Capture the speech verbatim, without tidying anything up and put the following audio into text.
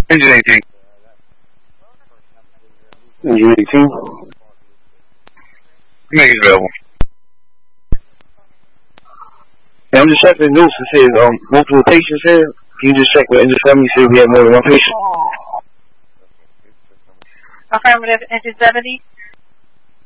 Engine eighteen. Engine eighteen. Make it available. Yeah, I'm just checking the notes. It says um, multiple patients here. Can you just check with engine seventy, see if we have more than one patient? Affirmative, engine seventy.